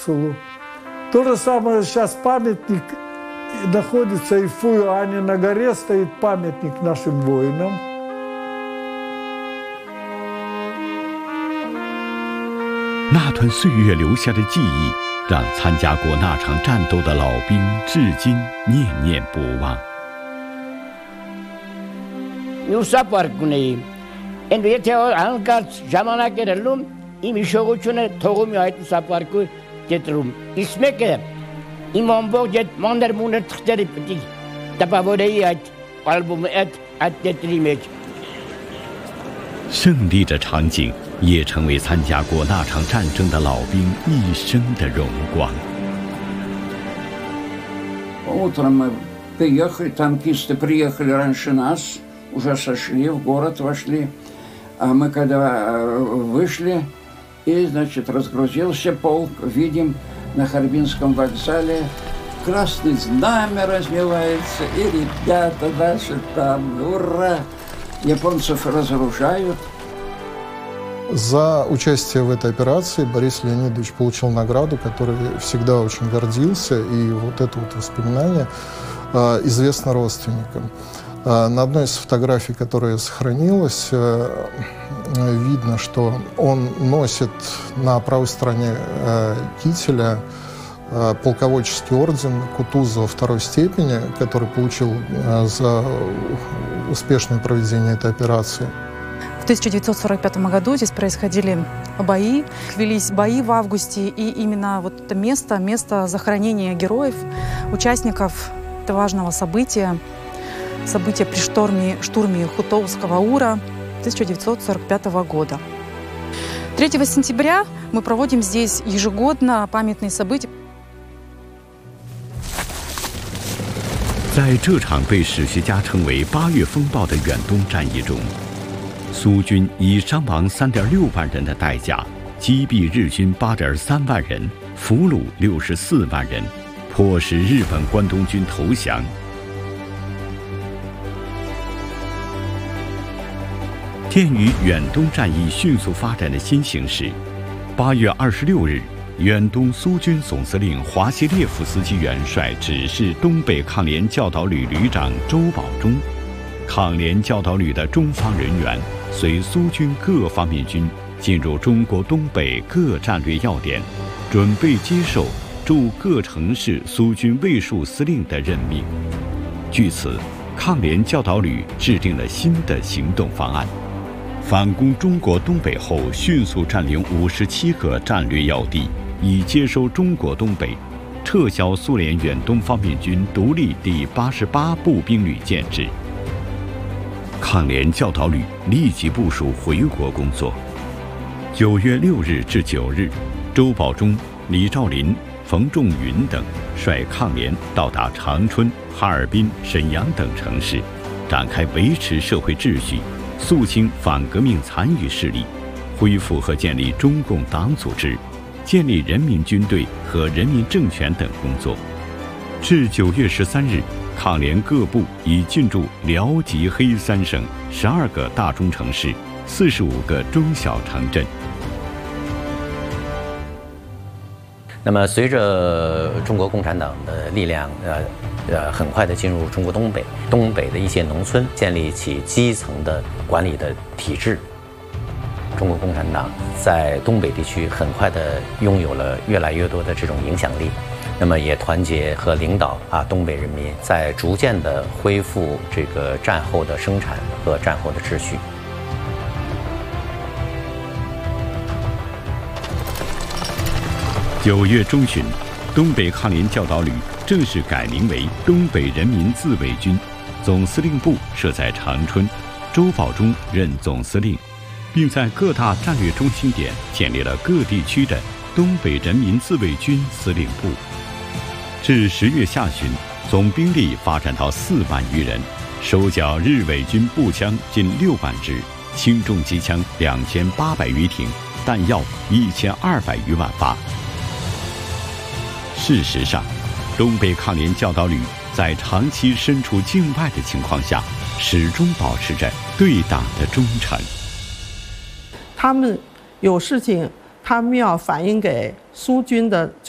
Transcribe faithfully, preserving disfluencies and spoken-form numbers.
капсулу. То же самое сейчас памятник находится и в Фуюане, на горе стоит памятник нашим воинам. 那段岁月留下的记忆，让参加过那场战斗的老兵至今念念不忘。 뉴사파르쿠네 엔베테오 안카 자마나케르룸 이미 쇼고춘에 토고미 아이투 사파르쿠 제트룸 이스메케 이몬보제 몬더문에 특제리프티 타파보데이 앗 알범 앗 앗테트리메지 胜利的场景也成为参加过那场战争的老兵一生的荣光。 Утром мы приехали, танкисты приехали раньше нас, уже сошли, в город вошли. А мы когда вышли, и, значит, разгрузился полк, видим на Харбинском вокзале красное знамя размывается, и ребята наши там, ура! Японцев разоружают. За участие в этой операции Борис Леонидович получил награду, которой всегда очень гордился, и вот это вот воспоминание э, известно родственникам. Э, на одной из фотографий, которая сохранилась, э, видно, что он носит на правой стороне э, кителя э, полководческий орден Кутузова второй степени, который получил э, за успешное проведение этой операции. В тысяча девятьсот сорок пятом году здесь происходили бои, велись бои в августе, и именно вот это место, место захоронения героев, участников этого важного события, события при штурме, штурме Хутовского Ура тысяча девятьсот сорок пятого года. третьего сентября мы проводим здесь ежегодно памятные события. 在这场被史学家称为“八月风暴”的远东战役中，苏军以伤亡三点六万人的代价，击毙日军八点三万人，俘虏六十四万人，迫使日本关东军投降。鉴于远东战役迅速发展的新形势，八月二十六日。 远东苏军总司令华西列夫斯基元帅指示东北抗联教导旅旅长周保中，抗联教导旅的中方人员随苏军各方面军进入中国东北各战略要点，准备接受驻各城市苏军卫戍司令的任命。据此，抗联教导旅制定了新的行动方案。 反攻中国东北后，迅速占领五十七个战略要地，以接收中国东北，撤销苏联远东方面军独立第八十八步兵旅建制。抗联教导旅立即部署回国工作。九月六日至九日，周保中、李兆林、冯仲云等率抗联到达长春、哈尔滨、沈阳等城市，展开维持社会秩序。 肃清反革命残余势力，恢复和建立中共党组织，建立人民军队和人民政权等工作。至九月十三日，抗联各部已进驻辽吉黑三省十二个大中城市、四十五个中小城镇。 那么，随着中国共产党的力量，呃呃，很快的进入中国东北，东北的一些农村建立起基层的管理的体制。中国共产党在东北地区很快的拥有了越来越多的这种影响力，那么也团结和领导啊东北人民，在逐渐的恢复这个战后的生产和战后的秩序。 九月中旬，东北抗联教导旅正式改名为东北人民自卫军，总司令部设在长春，周保中任总司令，并在各大战略中心点建立了各地区的东北人民自卫军司令部。至十月下旬，总兵力发展到四万余人，收缴日伪军步枪近六万支，轻重机枪两千八百余挺，弹药一千二百余万发。 事实上，东北抗联教导旅在长期身处境外的情况下，始终保持着对党的忠诚。 他们有事情，他们要反映给苏军的